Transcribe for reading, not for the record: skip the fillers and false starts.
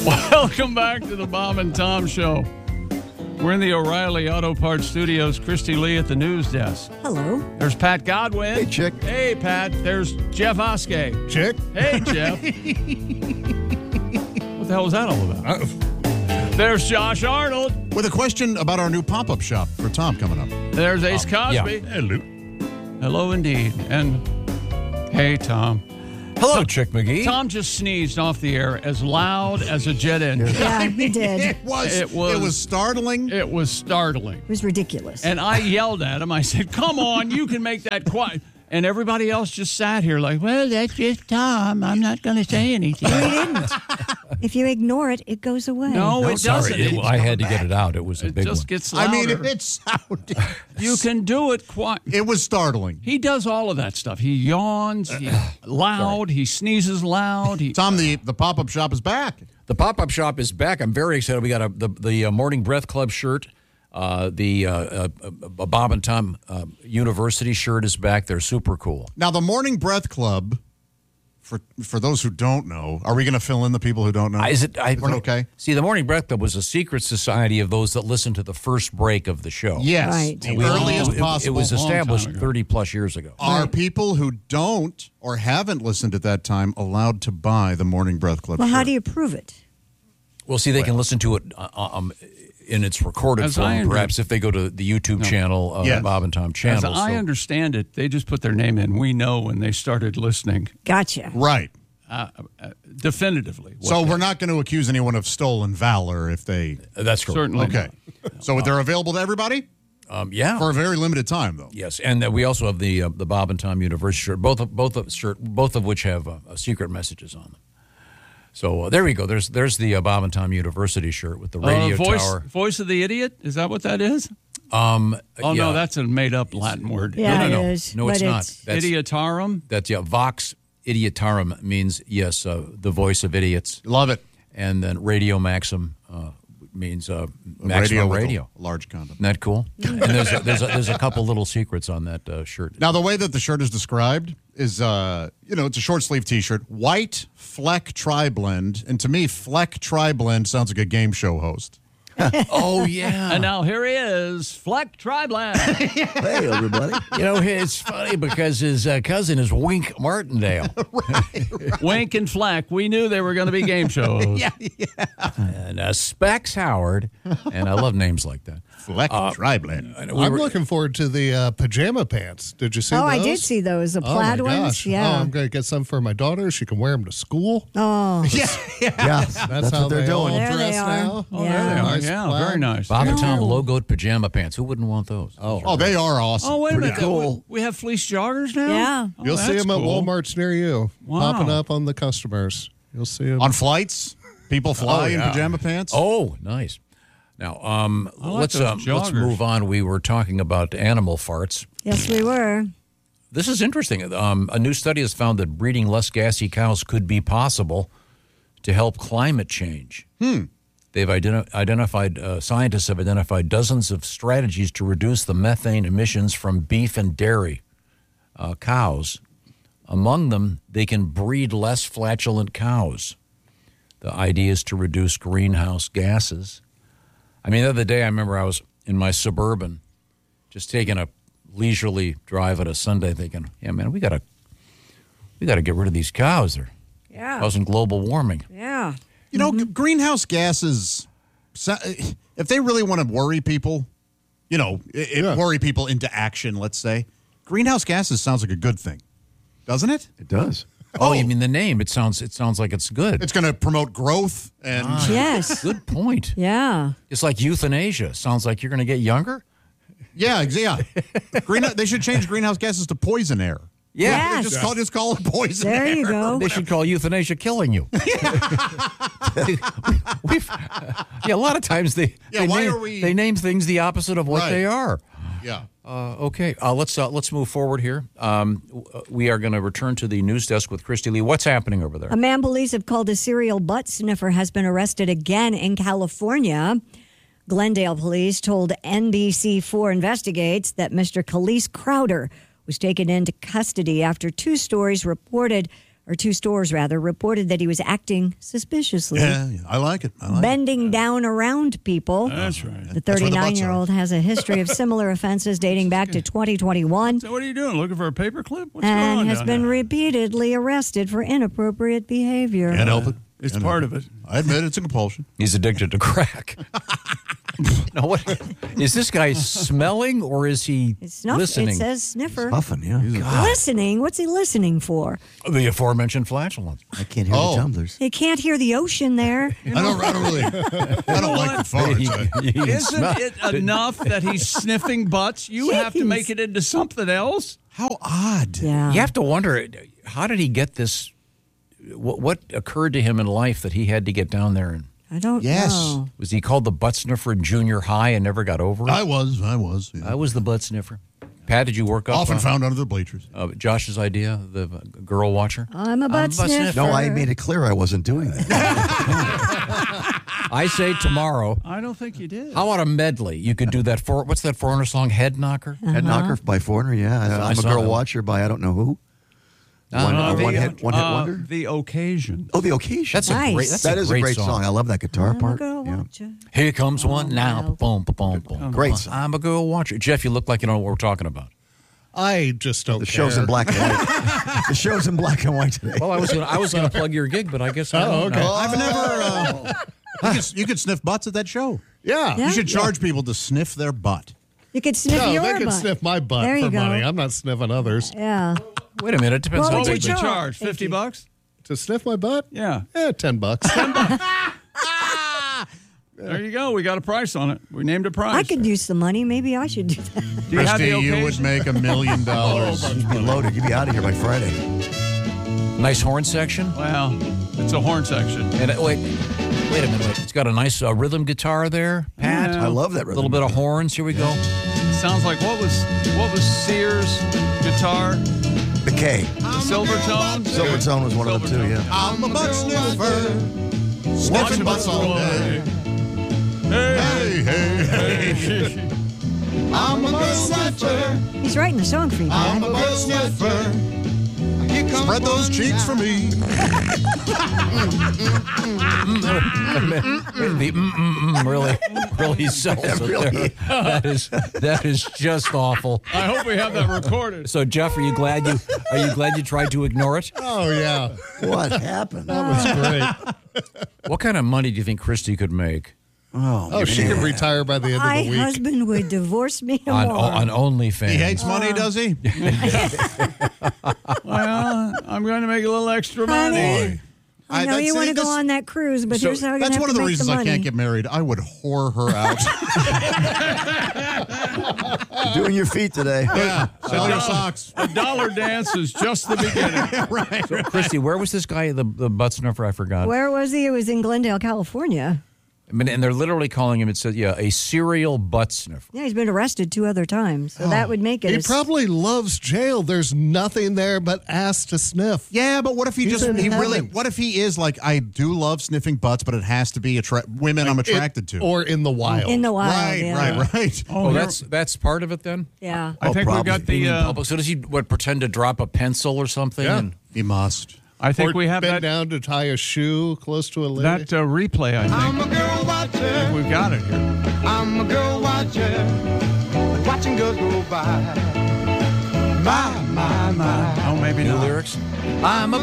Welcome back to the Bob and Tom Show. We're in the O'Reilly Auto Parts Studios. Christy Lee at the news desk. Hello. There's Pat Godwin. Hey, Chick. Hey, Pat. There's Jeff Oskey. Chick. Hey, Jeff. What the hell was that all about? There's Josh Arnold. With a question about our new pop-up shop for Tom coming up. There's Ace Cosby. Hello. Hello, indeed. And hey, Tom. Hello, Chick McGee. Tom just sneezed off the air as loud as a jet engine. Yeah, he did. It was startling. It was startling. It was ridiculous. And I yelled at him. I said, come on, you can make that quiet. And everybody else just sat here like, well, that's just Tom. I'm not going to say anything. No, he didn't. If you ignore it, it goes away. No, it doesn't. I had to get it out. It was a It big just one. gets louder. I mean, it sounded. You can do it quiet. It was startling. He does all of that stuff. He yawns, he's loud, he sneezes loud. Tom, the pop-up shop is back. The pop-up shop is back. I'm very excited. We got the Morning Breath Club shirt. The Bob and Tom University shirt is back. They're super cool. Now, the Morning Breath Club, for those who don't know, are we going to fill in the people who don't know? We're okay? See, the Morning Breath Club was a secret society of those that listened to the first break of the show. Yes. Right. The earliest possible. It was established Long time ago. 30-plus years ago. Are people who don't or haven't listened at that time allowed to buy the Morning Breath Club Well, shirt? how do you prove it? Well, see, they can listen to it in its recorded As I form, perhaps if they go to the YouTube channel, Yes. Bob and Tom As channel. I understand it, they just put their name in. We know when they started listening Gotcha. Right. definitively. So we're not going to accuse anyone of stolen valor if they... That's correct. Certainly Okay. So they're available to everybody? Yeah. For a very limited time, though. Yes, and we also have the Bob and Tom University shirt, both of which have secret messages on them. So there we go. There's the Bob and Tom University shirt with the radio tower. Voice of the idiot? Is that what that is? Oh No, that's a made-up Latin word. Yeah, no. it is. No, but it's not. That's, Idiotarum? That's Vox Idiotarum means yes, the voice of idiots, Love it. and then Radio Maxim means maximum radio. With a large condom. Isn't that cool? And there's a couple little secrets on that shirt. Now, the way that the shirt is described is, it's a short sleeve T-shirt, white Fleck Tri-Blend, and to me, Fleck Tri-Blend sounds like a game show host. Oh yeah. And now here he is, Fleck Tri-Blend. Hey, everybody. It's funny because his cousin is Wink Martindale. Wink and Fleck. We knew they were going to be game show hosts. And Specs Howard. And I love names like that. Fleck Tri-Blend. I'm I'm looking forward to the pajama pants. Did you see those? I did see those, the Oh, plaid my ones. gosh. Yeah. Oh, I'm going to get some for my daughter. She can wear them to school. Oh, Yeah, That's how what they're they all doing. There they dress are. now. Oh, there they are. Nice Yeah, plaid. very nice. Bob and Tom logoed pajama pants. Who wouldn't want those? Oh, they are awesome. Oh, wait a minute. cool. We have fleece joggers now? Yeah. Oh, You'll see that's them at cool. Walmarts near you, Wow. popping up on the customers. You'll see them. On flights, people fly in yeah. pajama pants. Oh, nice. Now, like let's those joggers. move on. We were talking about animal farts. Yes, we were. This is interesting. A new study has found that breeding less gassy cows could be possible to help climate change. They've scientists have identified dozens of strategies to reduce the methane emissions from beef and dairy cows. Among them, they can breed less flatulent cows. The idea is to reduce greenhouse gases. I mean, the other day I remember I was in my Suburban just taking a leisurely drive at a Sunday thinking, yeah, man, we got to get rid of these cows. They're Yeah. causing global warming. Yeah. You know, greenhouse gases, if they really want to worry people, worry people into action, let's say, greenhouse gases sounds like a good thing, doesn't it? It does. Oh, you mean the name? It sounds like it's good. It's going to promote growth and Yes. Good point. Yeah. It's like euthanasia. Sounds like you're going to get younger. yeah. They should change greenhouse gases to poison air. Yes. Just call it poison There air. you go. They should call euthanasia killing you. A lot of times they name things the opposite of what Right. they are. Yeah. Okay, let's move forward here. We are going to return to the news desk with Christy Lee. What's happening over there? A man police have called a serial butt sniffer has been arrested again in California. Glendale police told NBC4 Investigates that Mr. Khalees Crowder was taken into custody after 2 stories reported or two stores rather, reported that he was acting suspiciously. Yeah, I like it. Bending down around people. That's right. The That's where the butts 39-year-old has a history of similar offenses dating back to 2021 So what are you doing? Looking for a paperclip? What's going and on has down been there? repeatedly arrested for inappropriate behavior. Can't help it. It's Can't part help of it. I admit it's a compulsion. He's addicted to crack. No, what is this guy smelling or is he It's not, listening? it says sniffer. Puffing, yeah. Listening? What's he listening for? The aforementioned flatulence. I can't hear Oh. the tumblers. He can't hear the ocean there. I don't really. I don't like the farts. Isn't it enough that he's sniffing butts? You have to Jeez. make it into something else? How odd. Yeah. You have to wonder, how did he get this? What occurred to him in life that he had to get down there? And I don't Yes. know. was he called the butt sniffer in junior high and never got over it? I was. Yeah. I was the butt sniffer. Pat, did you work up Often found under the bleachers. Josh's idea, the girl watcher? I'm a butt sniffer. No, I made it clear I wasn't doing that. I say tomorrow. I don't think you did. How about a medley? You could do that for what's that foreigner song? Head Knocker. Head knocker by Foreigner, yeah. I I'm a saw girl that. watcher by I don't know who. One hit wonder. The occasion. Oh, the occasion. That's a Nice. great. That's That a is great a great song. I love that guitar I'm a part. girl Yeah. watcher. Here comes one now. wow. Boom, boom, boom. Great song. I'm a girl watcher. Jeff, you look like you know what we're talking about. I just don't The care. show's in black and white. The show's in black and white today. Well, I was gonna plug your gig, but I guess I don't okay. know. I've never. You could sniff butts at that show. Yeah. Yeah. You should charge people to sniff their butt. You could sniff No, your they can butt. sniff my butt There you for go. money. I'm not sniffing others. Yeah. Wait a minute. It depends What on would What big would you charge? charge? Thank 50 you. bucks? To sniff my butt? Yeah. $10. There you go. We got a price on it. We named a price. I could use some money. Maybe I should do that. Do you have Christy, the you would occasion? make $1 million. You'd be loaded. You'd be out of here by Friday. Nice horn section. Well, it's a horn section. And wait a minute. It's got a nice rhythm guitar there, Pat. Yeah. I love that A rhythm. little bit of horns. Here we go. Sounds like what was Sears guitar? The K. Silvertone? Silvertone was one of them too, yeah. I'm a butt sniffer. Sniffing butts all day. Hey, Hey, hey. I'm a butt sniffer. He's writing a song for you, I'm Dad. a butt sniffer. Spread those cheeks for me. The really sells it there. That is just awful. I hope we have that recorded. So Jeff, are you glad you tried to ignore it? Oh, yeah. What happened? That was great. What kind of money do you think Christy could make Oh, she can retire by the end My of the week. husband would divorce me on tomorrow. OnlyFans? He hates money, does he? Well, I'm going to make a little extra money. Honey, I know you want to go on that cruise, but here's how we're going That's to have one of to the make reasons the I money. can't get married. I would whore her out. Doing your feet today. Yeah, sell your socks. The dollar dance is just the beginning. Right. So, Christy, where was this guy, the butt sniffer? I forgot. Where was he? It was in Glendale, California. I mean, and they're literally calling him. It says, a serial butt sniffer. Yeah, he's been arrested 2 other times, so that would make it. He a- probably loves jail. There's nothing there but ass to sniff. Yeah, but what if He's in heaven. what if he is like, I do love sniffing butts, but it has to be women I'm attracted to. Or in the wild. in the wild. Right, yeah. right. Oh, that's part of it then? Yeah. I think we probably. got the. Public. So does he pretend to drop a pencil or something? Yeah. And He must. I think Or we have bend that down to tie a shoe close to a lady. that replay. I think. I'm a girl watcher. We've got it here. I'm a girl watcher. Watching girls go by. My. Oh, maybe new not. lyrics? I'm a